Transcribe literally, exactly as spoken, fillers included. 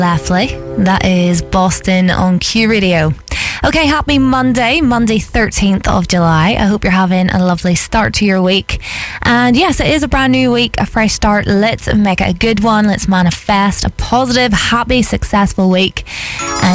Leffley. That is Boston on Q Radio. Okay, happy Monday, Monday thirteenth of July. I hope you're having a lovely start to your week. And yes, it is a brand new week, a fresh start. Let's make it a good one. Let's manifest a positive, happy, successful week. And